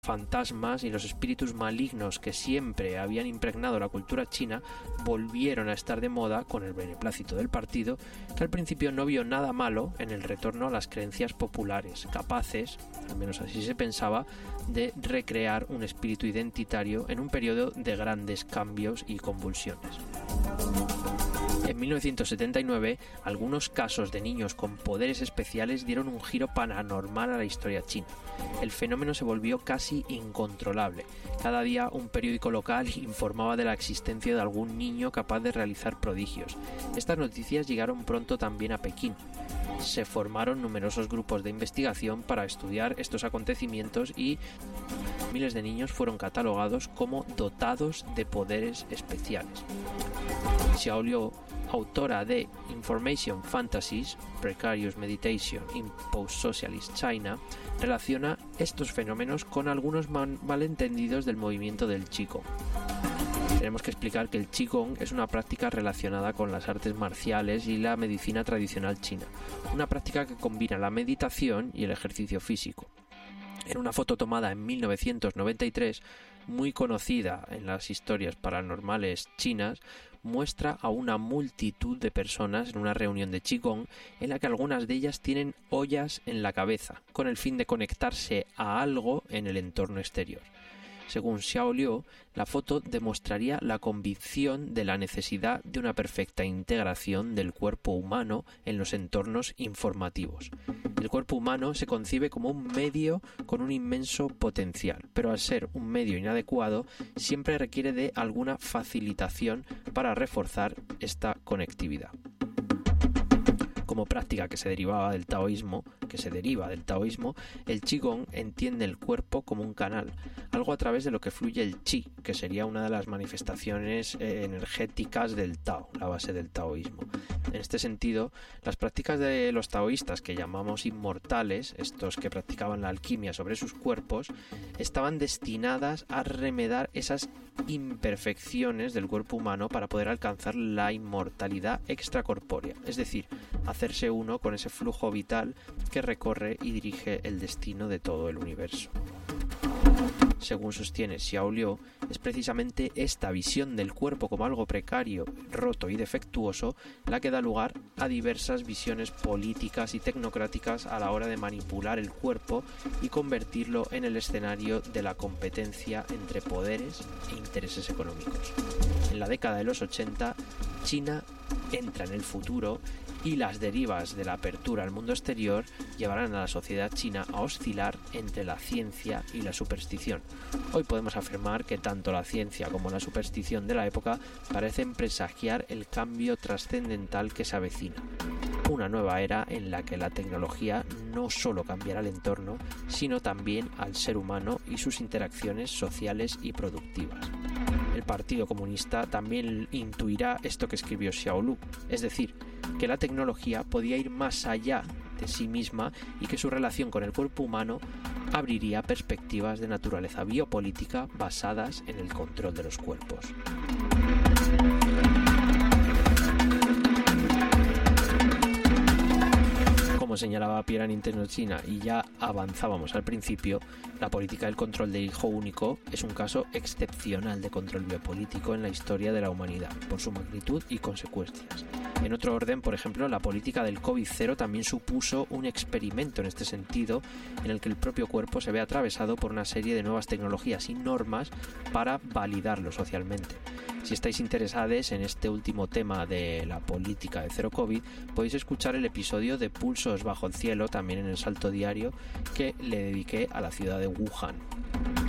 fantasmas y los espíritus malignos que siempre habían impregnado la cultura china volvieron a estar de moda con el beneplácito del partido, que al principio no vio nada malo en el retorno a las creencias populares, capaces, al menos así se pensaba, de recrear un espíritu identitario en un periodo de grandes cambios y convulsiones. En 1979, algunos casos de niños con poderes especiales dieron un giro paranormal a la historia china. El fenómeno se volvió casi incontrolable. Cada día un periódico local informaba de la existencia de algún niño capaz de realizar prodigios. Estas noticias llegaron pronto también a Pekín. Se formaron numerosos grupos de investigación para estudiar estos acontecimientos y miles de niños fueron catalogados como dotados de poderes especiales. Xiao Liu, autora de Information Fantasies, Precarious Meditation in Post-Socialist China, relaciona estos fenómenos con algunos malentendidos del movimiento del Qigong. Tenemos que explicar que el Qigong es una práctica relacionada con las artes marciales y la medicina tradicional china, una práctica que combina la meditación y el ejercicio físico. En una foto tomada en 1993, muy conocida en las historias paranormales chinas, muestra a una multitud de personas en una reunión de Qigong en la que algunas de ellas tienen ollas en la cabeza, con el fin de conectarse a algo en el entorno exterior. Según Xiao Liu, la foto demostraría la convicción de la necesidad de una perfecta integración del cuerpo humano en los entornos informativos. El cuerpo humano se concibe como un medio con un inmenso potencial, pero al ser un medio inadecuado, siempre requiere de alguna facilitación para reforzar esta conectividad. Como práctica que se deriva del taoísmo, el Qigong entiende el cuerpo como un canal, algo a través de lo que fluye el Qi, que sería una de las manifestaciones energéticas del Tao, la base del taoísmo. En este sentido, las prácticas de los taoístas que llamamos inmortales, estos que practicaban la alquimia sobre sus cuerpos, estaban destinadas a remediar esas imperfecciones del cuerpo humano para poder alcanzar la inmortalidad extracorpórea, es decir, hacerse uno con ese flujo vital que recorre y dirige el destino de todo el universo. Según sostiene Xiao Liu, es precisamente esta visión del cuerpo como algo precario, roto y defectuoso la que da lugar a diversas visiones políticas y tecnocráticas a la hora de manipular el cuerpo y convertirlo en el escenario de la competencia entre poderes e intereses económicos. En la década de los 80, China entra en el futuro y las derivas de la apertura al mundo exterior llevarán a la sociedad china a oscilar entre la ciencia y la superstición. Hoy podemos afirmar que tanto la ciencia como la superstición de la época parecen presagiar el cambio trascendental que se avecina. Una nueva era en la que la tecnología no solo cambiará el entorno, sino también al ser humano y sus interacciones sociales y productivas. El Partido Comunista también intuirá esto que escribió Xiao Liu, es decir, que la tecnología podía ir más allá de sí misma y que su relación con el cuerpo humano abriría perspectivas de naturaleza biopolítica basadas en el control de los cuerpos. Como señalaba Pierre Nintendo China y ya avanzábamos al principio, la política del control del hijo único es un caso excepcional de control biopolítico en la historia de la humanidad, por su magnitud y consecuencias. En otro orden, por ejemplo, la política del COVID-0 también supuso un experimento en este sentido, en el que el propio cuerpo se ve atravesado por una serie de nuevas tecnologías y normas para validarlo socialmente. Si estáis interesados en este último tema de la política de cero COVID, podéis escuchar el episodio de Pulsos bajo el cielo, también en el Salto Diario, que le dediqué a la ciudad de Wuhan.